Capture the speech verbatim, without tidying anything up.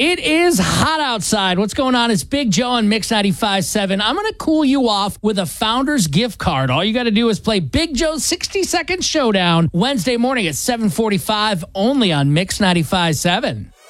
It is hot outside. What's going on? It's Big Joe on Mix ninety-five point seven. I'm going to cool you off with a Founders gift card. All you got to do is play Big Joe's sixty second Showdown Wednesday morning at seven forty-five only on Mix ninety-five point seven.